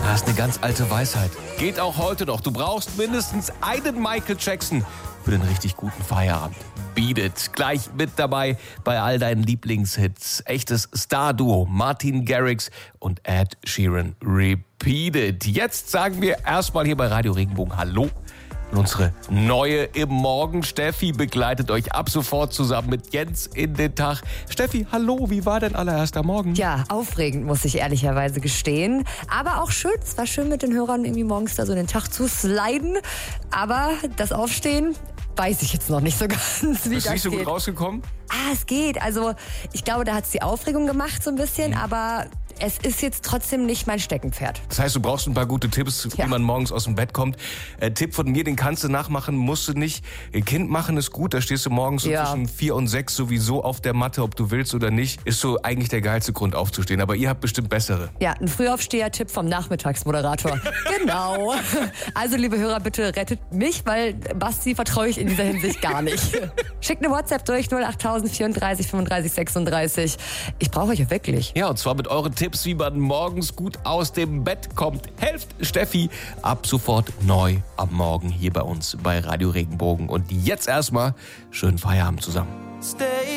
Das ist eine ganz alte Weisheit. Geht auch heute noch. Du brauchst mindestens einen Michael Jackson für den richtig guten Feierabend. Beat It. Gleich mit dabei bei all deinen Lieblingshits. Echtes Star-Duo Martin Garrix und Ed Sheeran. Repeat It. Jetzt sagen wir erstmal hier bei Radio Regenbogen Hallo. Und unsere neue im Morgen, Steffi, begleitet euch ab sofort zusammen mit Jens in den Tag. Steffi, hallo, wie war dein allererster Morgen? Ja, aufregend, muss ich ehrlicherweise gestehen. Aber auch schön, es war schön mit den Hörern irgendwie morgens da so den Tag zu sliden. Aber das Aufstehen weiß ich jetzt noch nicht so ganz, wie das geht. Bist du nicht so gut rausgekommen? Es geht. Also ich glaube, da hat es die Aufregung gemacht so ein bisschen, aber es ist jetzt trotzdem nicht mein Steckenpferd. Das heißt, du brauchst ein paar gute Tipps, wie man morgens aus dem Bett kommt. Tipp von mir, den kannst du nachmachen, musst du nicht. Kind machen ist gut, da stehst du morgens so zwischen 4 und 6 sowieso auf der Matte, ob du willst oder nicht. Ist so eigentlich der geilste Grund aufzustehen, aber ihr habt bestimmt bessere. Ja, ein Frühaufsteher-Tipp vom Nachmittagsmoderator. Genau. Also, liebe Hörer, bitte rettet mich, weil Basti vertraue ich in dieser Hinsicht gar nicht. Schickt eine WhatsApp durch 08000 34 35 36. Ich brauche euch wirklich. Ja, und zwar mit euren Tipps, wie man morgens gut aus dem Bett kommt. Helft Steffi ab sofort neu am Morgen hier bei uns bei Radio Regenbogen. Und jetzt erstmal schönen Feierabend zusammen. Stay